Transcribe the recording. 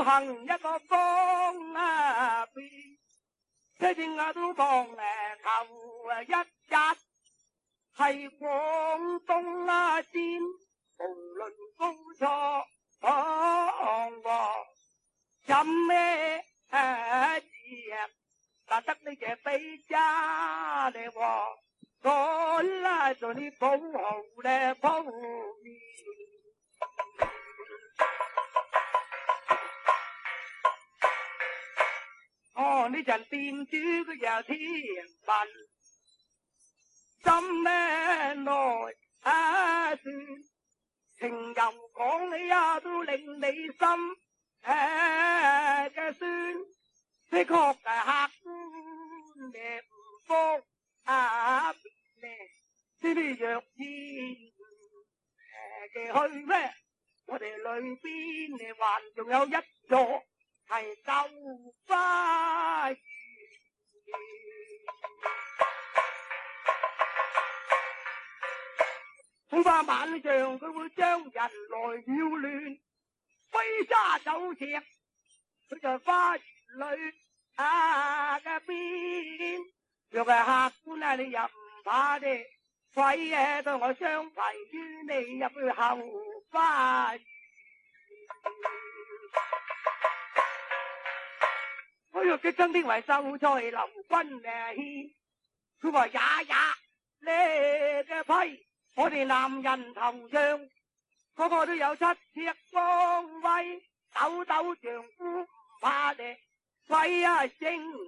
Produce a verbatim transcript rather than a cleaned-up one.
行一個方啊邊，車正啊都望誒頭啊一日係廣東啊先，無論高錯講和飲咩誒字啊，但得呢隻飛家你喎，我拉咗你保好咧保面。哦，呢陣店主佢有天分，心咩內啊算，情又講你啊都令你心誒嘅酸，的確係客觀嘅唔方啊咩，呢啲若然誒嘅去咩，我哋裏邊你還仲有一座。係豆花園，恐怕晚上佢會將人來擾亂，飛沙走石，佢在花園裏啊嘅邊。若係客官啊，你又唔怕啫，鬼嘢對我相攜於你入去後花園。我若即爭啲為秀才劉君誒獻，佢話也也呢嘅批，我哋男人頭上個個都有七尺光威，抖抖丈夫唔怕嘅，威啊聲。